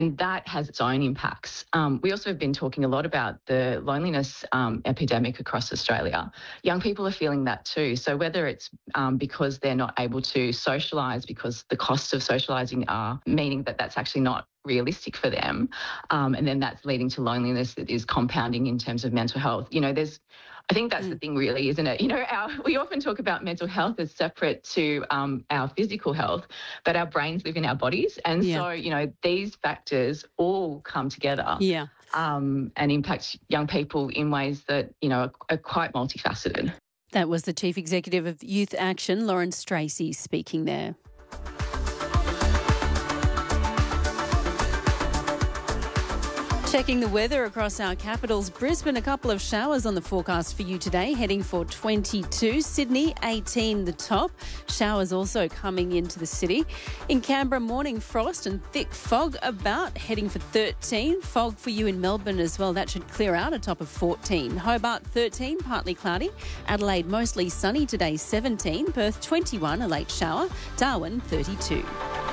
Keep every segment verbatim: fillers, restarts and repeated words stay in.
And that has its own impacts. Um, we also have been talking a lot about the loneliness um, epidemic across Australia. Young people are feeling that too. So whether it's um, because they're not able to socialise because the costs of socialising are meaning that that's actually not realistic for them, um, and then that's leading to loneliness that is compounding in terms of mental health. You know, there's, I think that's mm. the thing really, isn't it? You know, our, we often talk about mental health as separate to um, our physical health, but our brains live in our bodies. And yeah. so, you know, these factors all come together yeah. um, and impact young people in ways that, you know, are, are quite multifaceted. That was the Chief Executive of Youth Action, Lawrence Tracy, speaking there. Checking the weather across our capitals. Brisbane, a couple of showers on the forecast for you today, heading for twenty-two. Sydney, eighteen the top. Showers also coming into the city. In Canberra, morning frost and thick fog about, heading for thirteen. Fog for you in Melbourne as well. That should clear out, a top of fourteen. Hobart, thirteen, partly cloudy. Adelaide, mostly sunny today, seventeen. Perth, twenty-one, a late shower. Darwin, thirty-two.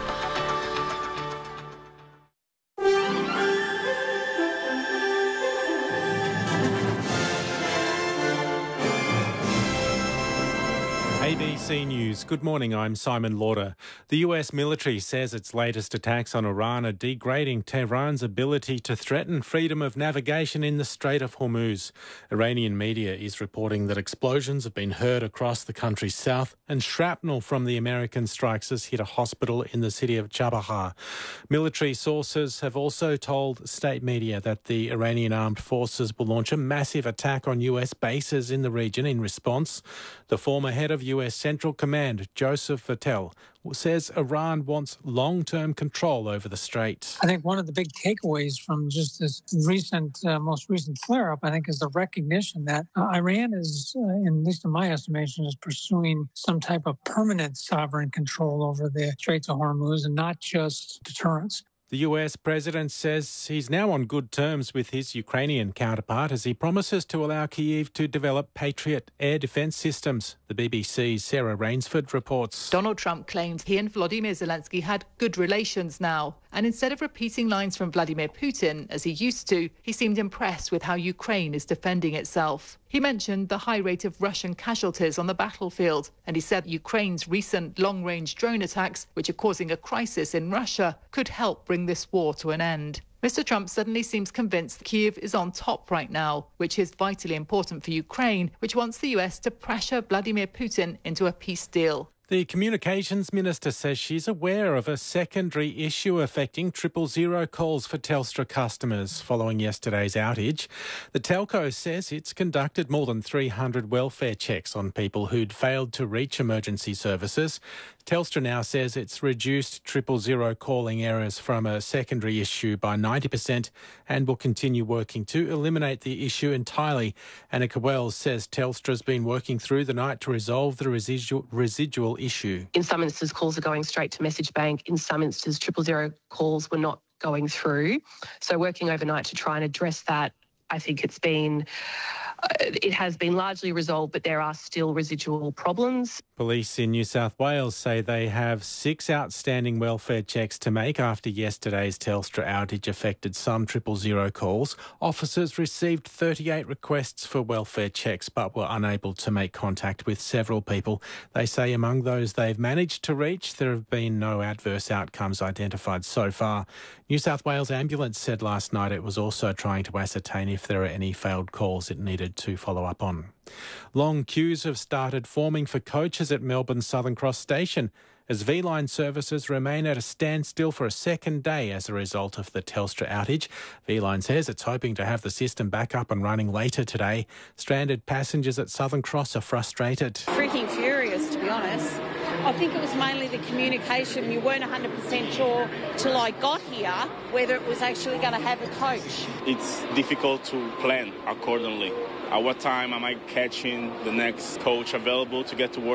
A B C News. Good morning, I'm Simon Lauder. The U S military says its latest attacks on Iran are degrading Tehran's ability to threaten freedom of navigation in the Strait of Hormuz. Iranian media is reporting that explosions have been heard across the country's south and shrapnel from the American strikes has hit a hospital in the city of Chabahar. Military sources have also told state media that the Iranian armed forces will launch a massive attack on U S bases in the region in response. The former head of U S Central Command, Joseph Vattel, says Iran wants long-term control over the strait. I think one of the big takeaways from just this recent, uh, most recent flare-up, I think, is the recognition that uh, Iran is, uh, in, at least in my estimation, is pursuing some type of permanent sovereign control over the Straits of Hormuz and not just deterrence. The U S president says he's now on good terms with his Ukrainian counterpart as he promises to allow Kyiv to develop Patriot air defence systems. The B B C's Sarah Rainsford reports. Donald Trump claimed he and Volodymyr Zelensky had good relations now. And instead of repeating lines from Vladimir Putin, as he used to, he seemed impressed with how Ukraine is defending itself. He mentioned the high rate of Russian casualties on the battlefield, and he said Ukraine's recent long-range drone attacks, which are causing a crisis in Russia, could help bring this war to an end. Mister Trump suddenly seems convinced Kyiv is on top right now, which is vitally important for Ukraine, which wants the U S to pressure Vladimir Putin into a peace deal. The Communications Minister says she's aware of a secondary issue affecting triple zero calls for Telstra customers following yesterday's outage. The telco says it's conducted more than three hundred welfare checks on people who'd failed to reach emergency services. Telstra now says it's reduced triple zero calling errors from a secondary issue by ninety percent and will continue working to eliminate the issue entirely. Annika Wells says Telstra's been working through the night to resolve the residual residual issue. In some instances, calls are going straight to message bank. In some instances, triple zero calls were not going through. So working overnight to try and address that, I think it's been, uh, it has been largely resolved, but there are still residual problems. Police in New South Wales say they have six outstanding welfare checks to make after yesterday's Telstra outage affected some triple zero calls. Officers received thirty-eight requests for welfare checks but were unable to make contact with several people. They say among those they've managed to reach, there have been no adverse outcomes identified so far. New South Wales Ambulance said last night it was also trying to ascertain if there are any failed calls it needed to follow up on. Long queues have started forming for coaches at Melbourne's Southern Cross Station as V-Line services remain at a standstill for a second day as a result of the Telstra outage. V-Line says it's hoping to have the system back up and running later today. Stranded passengers at Southern Cross are frustrated. Freaking furious, to be honest. I think it was mainly the communication. You weren't one hundred percent sure till I got here whether it was actually going to have a coach. It's difficult to plan accordingly. At what time am I catching the next coach available to get to work?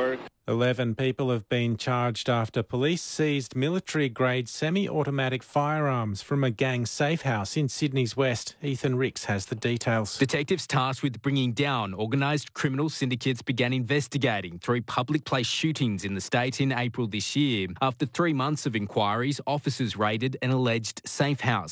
Eleven people have been charged after police seized military-grade semi-automatic firearms from a gang safe house in Sydney's west. Ethan Ricks has the details. Detectives tasked with bringing down organised criminal syndicates began investigating three public place shootings in the state in April this year. After three months of inquiries, officers raided an alleged safe house.